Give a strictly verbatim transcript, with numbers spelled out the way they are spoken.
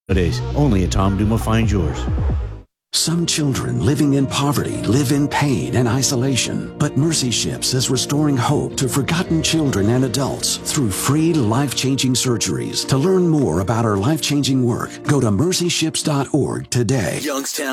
Nowadays, only at Tom Duma finds yours. Some children living in poverty live in pain and isolation, but Mercy Ships is restoring hope to forgotten children and adults through free life-changing surgeries. To learn more about our life-changing work, go to mercy ships dot org today. Youngstown.